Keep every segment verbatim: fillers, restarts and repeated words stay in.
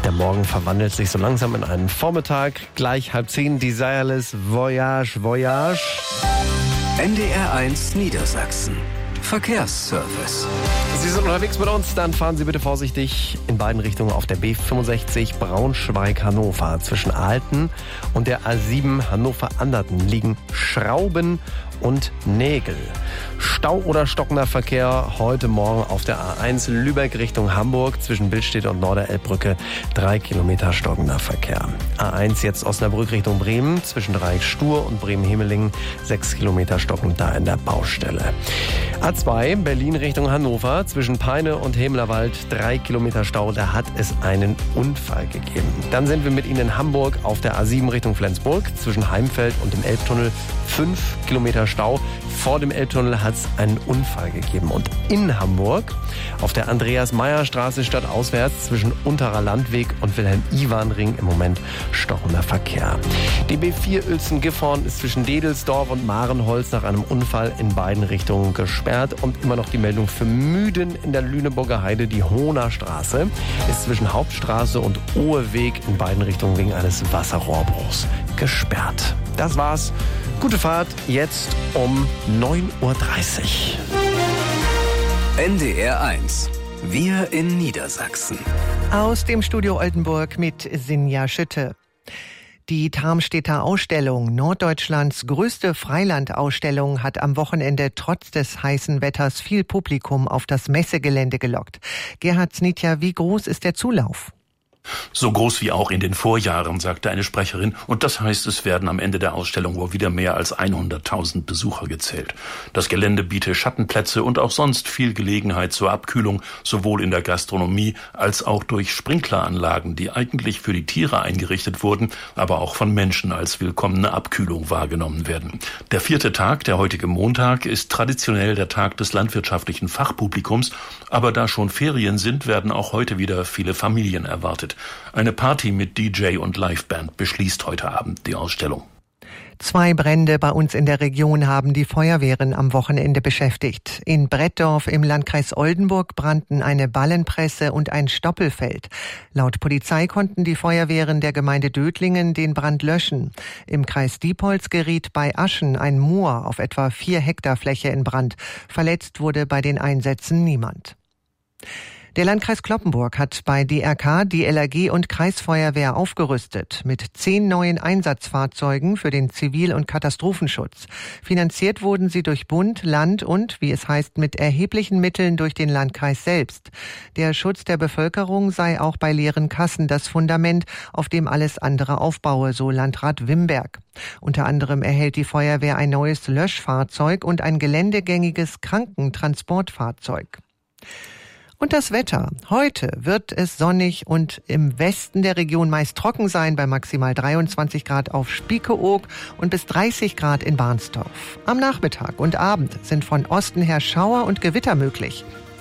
Der Morgen verwandelt sich so langsam in einen Vormittag. Gleich halb zehn, Desireless, Voyage, Voyage. N D R eins Niedersachsen. Verkehrsservice. Sie sind unterwegs mit uns, dann fahren Sie bitte vorsichtig in beiden Richtungen auf der B fünfundsechzig Braunschweig-Hannover. Zwischen Alten und der A sieben Hannover-Anderten liegen Schrauben und Nägel. Stau oder stockender Verkehr heute Morgen auf der A eins Lübeck Richtung Hamburg zwischen Billstedt und Norderelbbrücke. Drei Kilometer stockender Verkehr. A eins jetzt Osnabrück Richtung Bremen zwischen Dreieck-Stur und Bremen-Hemelingen. Sechs Kilometer stockend da in der Baustelle. A zwei Berlin Richtung Hannover zwischen Peine und Hemlerwald. Drei Kilometer Stau, da hat es einen Unfall gegeben. Dann sind wir mit Ihnen in Hamburg auf der A sieben Richtung Flensburg zwischen Heimfeld und dem Elbtunnel. Fünf Kilometer Stau. Vor dem Elbtunnel hat es einen Unfall gegeben. Und in Hamburg auf der Andreas-Meyer-Straße stadtauswärts zwischen Unterer Landweg und Wilhelm-Iwan-Ring im Moment stockender Verkehr. D B vier Uelzen-Gifhorn ist zwischen Dedelsdorf und Marenholz nach einem Unfall in beiden Richtungen gesperrt. Und immer noch die Meldung für Müden in der Lüneburger Heide. Die Hohner Straße ist zwischen Hauptstraße und Oheweg in beiden Richtungen wegen eines Wasserrohrbruchs gesperrt. Das war's. Gute Fahrt jetzt um neun Uhr dreißig. N D R eins. Wir in Niedersachsen. Aus dem Studio Oldenburg mit Sinja Schütte. Die Tarmstedter Ausstellung, Norddeutschlands größte Freilandausstellung, hat am Wochenende trotz des heißen Wetters viel Publikum auf das Messegelände gelockt. Gerhard Znitja, wie groß ist der Zulauf? So groß wie auch in den Vorjahren, sagte eine Sprecherin. Und das heißt, es werden am Ende der Ausstellung wohl wieder mehr als hunderttausend Besucher gezählt. Das Gelände biete Schattenplätze und auch sonst viel Gelegenheit zur Abkühlung, sowohl in der Gastronomie als auch durch Sprinkleranlagen, die eigentlich für die Tiere eingerichtet wurden, aber auch von Menschen als willkommene Abkühlung wahrgenommen werden. Der vierte Tag, der heutige Montag, ist traditionell der Tag des landwirtschaftlichen Fachpublikums, aber da schon Ferien sind, werden auch heute wieder viele Familien erwartet. Eine Party mit D J und Liveband beschließt heute Abend die Ausstellung. Zwei Brände bei uns in der Region haben die Feuerwehren am Wochenende beschäftigt. In Brettdorf im Landkreis Oldenburg brannten eine Ballenpresse und ein Stoppelfeld. Laut Polizei konnten die Feuerwehren der Gemeinde Dötlingen den Brand löschen. Im Kreis Diepholz geriet bei Aschen ein Moor auf etwa vier Hektar Fläche in Brand. Verletzt wurde bei den Einsätzen niemand. Der Landkreis Cloppenburg hat bei D R K die L R G und Kreisfeuerwehr aufgerüstet mit zehn neuen Einsatzfahrzeugen für den Zivil- und Katastrophenschutz. Finanziert wurden sie durch Bund, Land und, wie es heißt, mit erheblichen Mitteln durch den Landkreis selbst. Der Schutz der Bevölkerung sei auch bei leeren Kassen das Fundament, auf dem alles andere aufbaue, so Landrat Wimberg. Unter anderem erhält die Feuerwehr ein neues Löschfahrzeug und ein geländegängiges Krankentransportfahrzeug. Und das Wetter. Heute wird es sonnig und im Westen der Region meist trocken sein, bei maximal dreiundzwanzig Grad auf Spiekeroog und bis dreißig Grad in Barnsdorf. Am Nachmittag und Abend sind von Osten her Schauer und Gewitter möglich.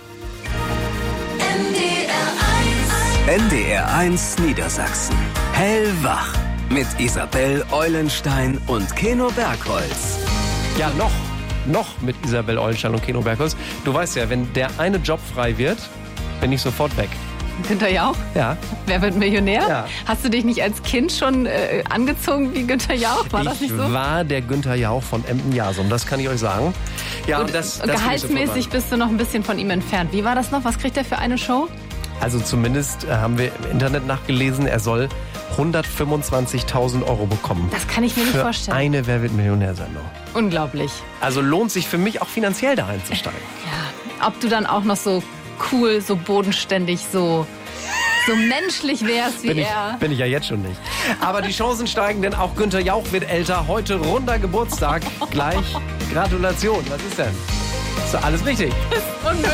N D R eins Niedersachsen. Hellwach. Mit Isabel Eulenstein und Keno Bergholz. Ja, noch. Noch mit Isabel Eulenstein und Keno Bergholz. Du weißt ja, wenn der eine Job frei wird, bin ich sofort weg. Günther Jauch? Ja. Wer wird Millionär? Ja. Hast du dich nicht als Kind schon äh, angezogen wie Günther Jauch? War ich das nicht so? Ich war der Günther Jauch von Emden-Jasum, das kann ich euch sagen. Ja, und, und das, das gehaltsmäßig bist du noch ein bisschen von ihm entfernt. Wie war das noch? Was kriegt er für eine Show? Also zumindest haben wir im Internet nachgelesen, er soll hundertfünfundzwanzigtausend Euro bekommen. Das kann ich mir nicht für vorstellen. Eine Wer wird Millionär-Sendung. Unglaublich. Also lohnt sich für mich auch finanziell da einzusteigen. Ja, ob du dann auch noch so cool, so bodenständig, so, so menschlich wärst wie bin ich, er. Bin ich ja jetzt schon nicht. Aber die Chancen steigen, denn auch Günther Jauch wird älter. Heute runder Geburtstag. Gleich Gratulation. Was ist denn? Ist doch alles richtig. Das ist unmöglich.